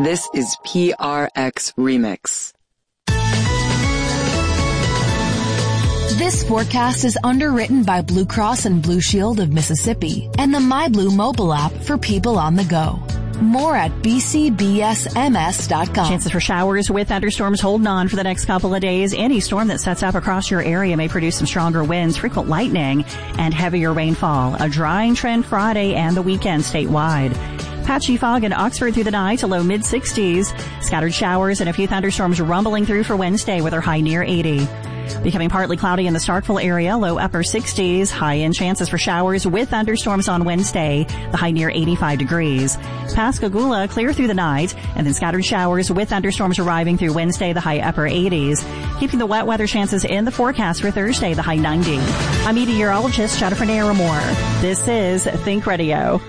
This is PRX Remix. This forecast is underwritten by Blue Cross and Blue Shield of Mississippi and the MyBlue mobile app for people on the go. More at bcbsms.com. Chances for showers with thunderstorms holding on for the next couple of days. Any storm that sets up across your area may produce some stronger winds, frequent lightning, and heavier rainfall. A drying trend Friday and the weekend statewide. Patchy fog in Oxford through the night to low mid-60s. Scattered showers and a few thunderstorms rumbling through for Wednesday with our high near 80. Becoming partly cloudy in the Starkville area, low upper 60s. High-end chances for showers with thunderstorms on Wednesday, the high near 85 degrees. Pascagoula, clear through the night, and then scattered showers with thunderstorms arriving through Wednesday, the high upper 80s. Keeping the wet weather chances in the forecast for Thursday, the high 90. I'm meteorologist Jennifer Naramore. This is Think Radio.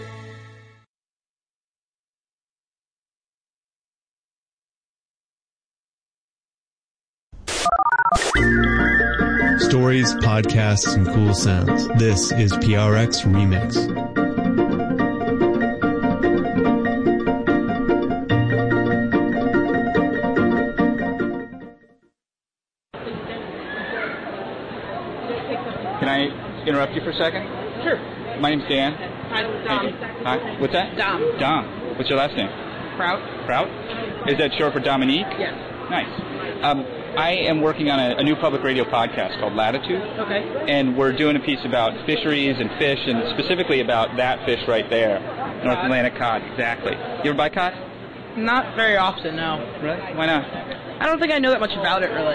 Stories, podcasts, and cool sounds. This is PRX Remix. Can I interrupt you for a second? Sure. My name's Dan. Hi, Dom. Hi. What's that? Dom. Dom. What's your last name? Prout. Prout? Is that short for Dominique? Yes. Nice. I am working on a new public radio podcast called Latitude. Okay. And we're doing a piece about fisheries and fish, and specifically about that fish right there. North Atlantic cod, exactly. You ever buy cod? Not very often, no. Really? Why not? I don't think I know that much about it, really.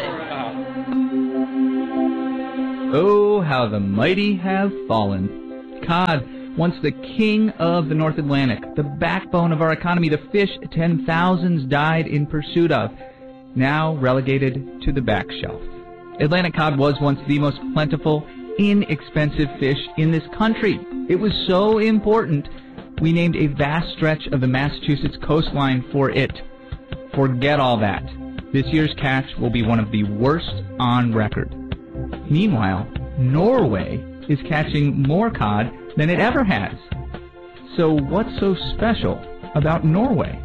Oh, how the mighty have fallen. Cod, once the king of the North Atlantic, the backbone of our economy, the fish 10,000s died in pursuit of, now relegated to the back shelf. Atlantic cod was once the most plentiful, inexpensive fish in this country. It was so important, we named a vast stretch of the Massachusetts coastline for it. Forget all that. This year's catch will be one of the worst on record. Meanwhile, Norway is catching more cod than it ever has. So what's so special about Norway?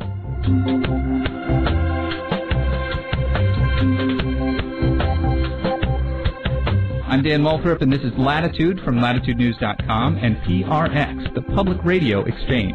I'm Dan Moulthrop, and this is Latitude from LatitudeNews.com and PRX, the Public Radio Exchange.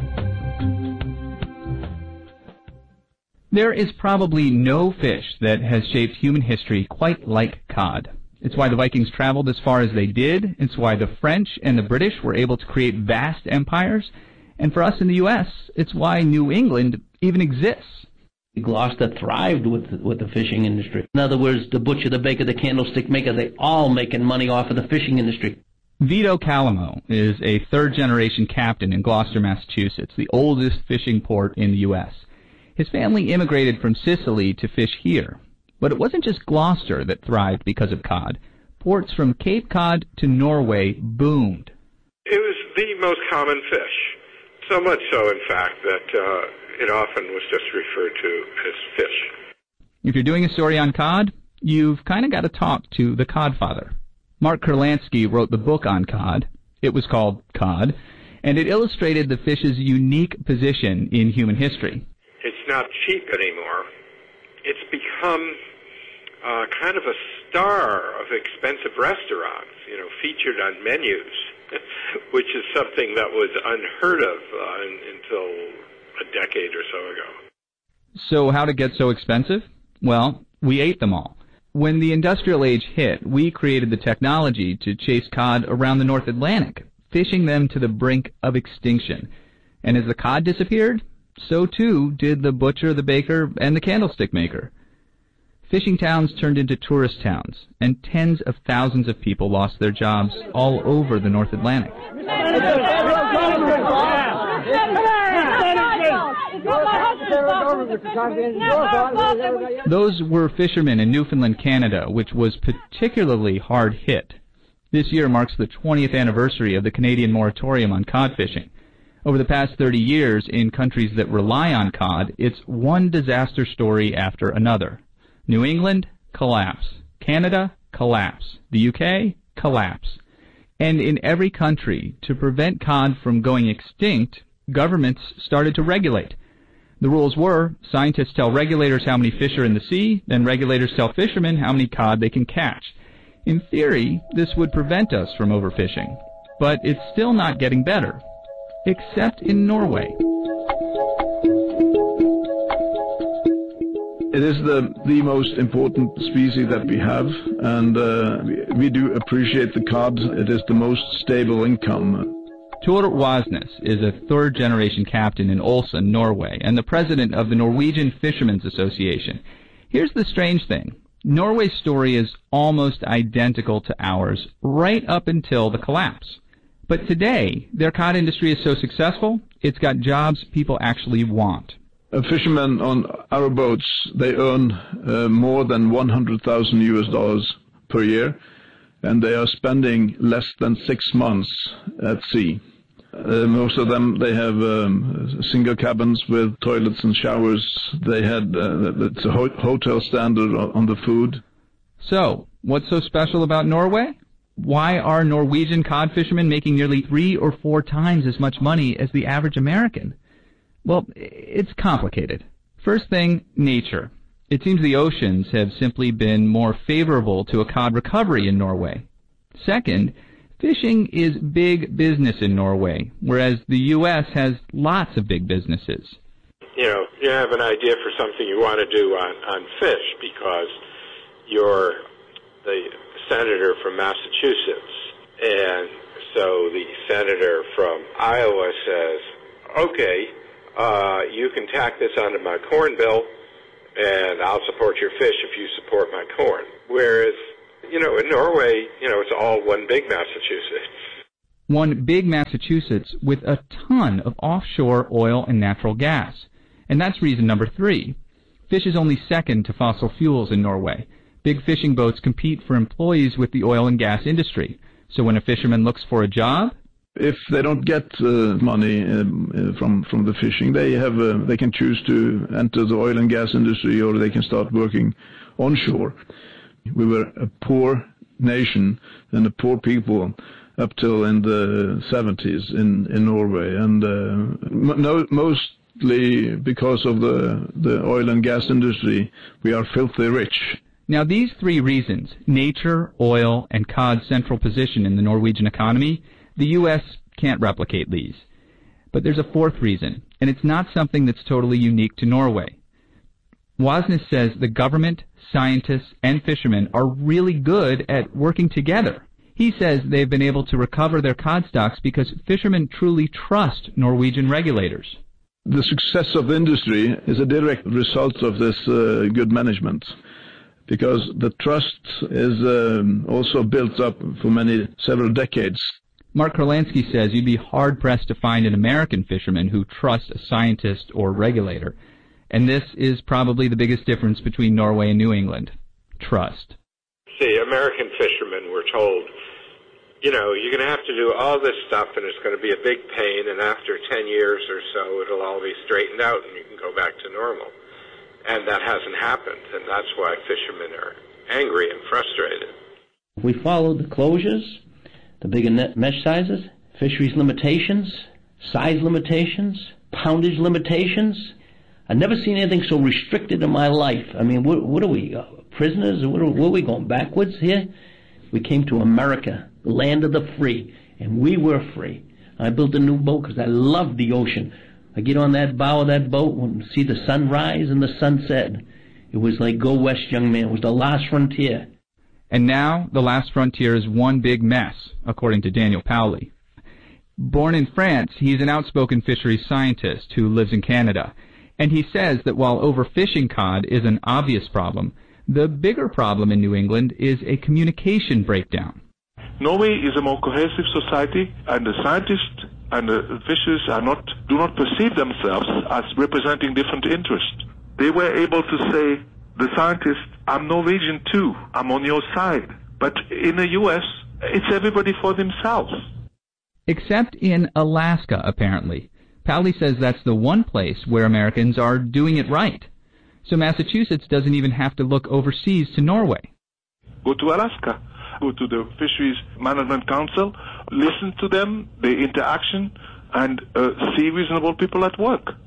There is probably no fish that has shaped human history quite like cod. It's why the Vikings traveled as far as they did. It's why the French and the British were able to create vast empires. And for us in the U.S., it's why New England even exists. Gloucester thrived with the fishing industry. In other words, the butcher, the baker, the candlestick maker, they all making money off of the fishing industry. Vito Calamo is a third-generation captain in Gloucester, Massachusetts, the oldest fishing port in the U.S. His family immigrated from Sicily to fish here. But it wasn't just Gloucester that thrived because of cod. Ports from Cape Cod to Norway boomed. It was the most common fish. So much so, in fact, that it often was just referred to as fish. If you're doing a story on cod, you've kind of got to talk to the codfather. Mark Kurlansky wrote the book on cod. It was called Cod, and it illustrated the fish's unique position in human history. It's not cheap anymore. It's become kind of a star of expensive restaurants, featured on menus, which is something that was unheard of until a decade or so ago. So how to get so expensive? Well, we ate them all. When the industrial age hit, we created the technology to chase cod around the North Atlantic, fishing them to the brink of extinction. And as the cod disappeared, so too did the butcher, the baker, and the candlestick maker. Fishing towns turned into tourist towns, and tens of thousands of people lost their jobs all over the North Atlantic. Those were fishermen in Newfoundland, Canada, which was particularly hard hit. This year marks the 20th anniversary of the Canadian moratorium on cod fishing. Over the past 30 years, in countries that rely on cod, it's one disaster story after another. New England, collapse. Canada, collapse. The UK, collapse. And in every country, to prevent cod from going extinct, governments started to regulate. The rules were, scientists tell regulators how many fish are in the sea, then regulators tell fishermen how many cod they can catch. In theory, this would prevent us from overfishing. But it's still not getting better. Except in Norway. It is the most important species that we have, and we do appreciate the cod. It is the most stable income. Tor Wasnes is a third-generation captain in Ålesund, Norway, and the president of the Norwegian Fishermen's Association. Here's the strange thing. Norway's story is almost identical to ours, right up until the collapse. But today, their cod industry is so successful, it's got jobs people actually want. Fishermen on our boats, they earn more than $100,000 per year, and they are spending less than 6 months at sea. Most of them, they have single cabins with toilets and showers. They had it's a hotel standard on the food. So, what's so special about Norway? Why are Norwegian cod fishermen making nearly 3 or 4 times as much money as the average American? Well, it's complicated. First thing, nature. It seems the oceans have simply been more favorable to a cod recovery in Norway. Second, fishing is big business in Norway, whereas the U.S. has lots of big businesses. You know, you have an idea for something you want to do on fish because you're the senator from Massachusetts. And so the senator from Iowa says, okay, you can tack this onto my corn bill, and I'll support your fish if you support my corn. Whereas, you know, in Norway, you know, it's all one big Massachusetts. One big Massachusetts with a ton of offshore oil and natural gas. And that's reason number 3. Fish is only second to fossil fuels in Norway. Big fishing boats compete for employees with the oil and gas industry. So when a fisherman looks for a job, if they don't get money from the fishing, they can choose to enter the oil and gas industry, or they can start working onshore. We were a poor nation and a poor people up till in the 70s in Norway, and mostly because of the oil and gas industry, we are filthy rich. Now these 3 reasons, nature, oil, and cod's central position in the Norwegian economy, the U.S. can't replicate these. But there's a 4th reason, and it's not something that's totally unique to Norway. Wasnes says the government, scientists, and fishermen are really good at working together. He says they've been able to recover their cod stocks because fishermen truly trust Norwegian regulators. The success of the industry is a direct result of this good management, because the trust is also built up for several decades. Mark Kurlansky says you'd be hard-pressed to find an American fisherman who trusts a scientist or regulator. And this is probably the biggest difference between Norway and New England. Trust. See, American fishermen were told, you know, you're going to have to do all this stuff and it's going to be a big pain, and after 10 years or so it'll all be straightened out and you can go back to normal. And that hasn't happened, and that's why fishermen are angry and frustrated. We followed the closures, the bigger net mesh sizes, fisheries limitations, size limitations, poundage limitations. I've never seen anything so restricted in my life. I mean, what are we, prisoners? What are we going backwards here? We came to America, the land of the free, and we were free. I built a new boat because I loved the ocean. I get on that bow of that boat and see the sunrise and the sunset. It was like go west, young man. It was the last frontier. And now, the last frontier is one big mess, according to Daniel Pauly. Born in France, he's an outspoken fisheries scientist who lives in Canada. And he says that while overfishing cod is an obvious problem, the bigger problem in New England is a communication breakdown. Norway is a more cohesive society, and the scientists and the fishers do not perceive themselves as representing different interests. They were able to say, the scientists, I'm Norwegian too, I'm on your side. But in the U.S., it's everybody for themselves. Except in Alaska, apparently. Pauly says that's the one place where Americans are doing it right. So Massachusetts doesn't even have to look overseas to Norway. Go to Alaska. Go to the Fisheries Management Council, listen to them, their interaction, and see reasonable people at work.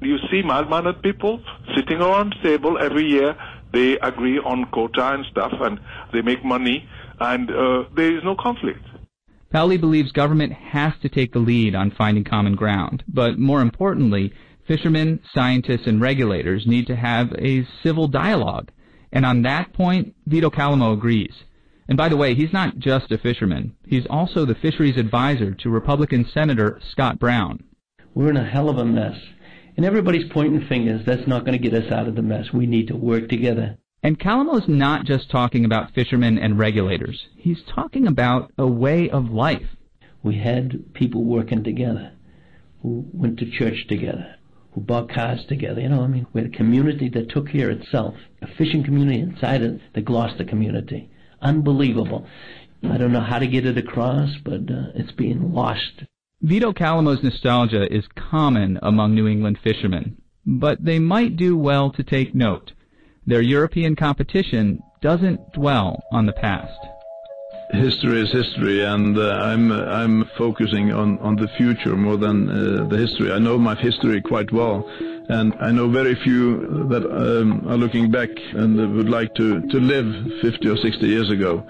You see mild-mannered people sitting around the table every year. They agree on quota and stuff, and they make money, and there is no conflict. Pauli believes government has to take the lead on finding common ground, but more importantly, fishermen, scientists, and regulators need to have a civil dialogue. And on that point, Vito Calamo agrees. And by the way, he's not just a fisherman. He's also the fisheries advisor to Republican Senator Scott Brown. We're in a hell of a mess. And everybody's pointing fingers. That's not going to get us out of the mess. We need to work together. And Calamo's not just talking about fishermen and regulators. He's talking about a way of life. We had people working together, who went to church together, who bought cars together. We had a community that took care of itself, a fishing community inside of the Gloucester community. Unbelievable. I don't know how to get it across, but it's being lost. Vito Calamo's nostalgia is common among New England fishermen, but they might do well to take note. Their European competition doesn't dwell on the past. History is history, and I'm focusing on the future more than the history. I know my history quite well, and I know very few that are looking back and would like to live 50 or 60 years ago.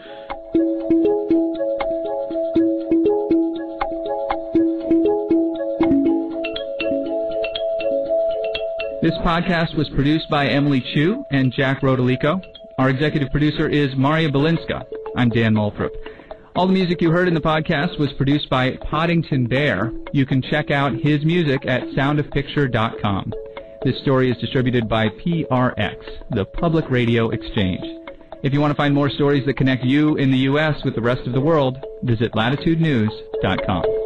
This podcast was produced by Emily Chu and Jack Rodolico. Our executive producer is Maria Belinska. I'm Dan Moulthrop. All the music you heard in the podcast was produced by Poddington Bear. You can check out his music at soundofpicture.com. This story is distributed by PRX, the Public Radio Exchange. If you want to find more stories that connect you in the U.S. with the rest of the world, visit latitudenews.com.